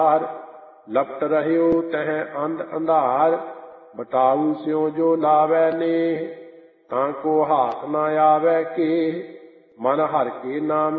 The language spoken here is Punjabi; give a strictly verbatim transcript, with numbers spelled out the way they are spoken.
ਲਪਟ ਰਹਿਓ ਤਹਿ ਅੰਧ ਅੰਧਾਰ, ਬਟਾਊ ਸਿਉ ਜੋ ਲਾਵੈ ਨੇਹ, ਤਾਂ ਕੋ ਹਾਥ ਨਾ ਆਵੈ ਕੇ। ਮਨ ਹਰਿ ਕੇ ਨਾਮ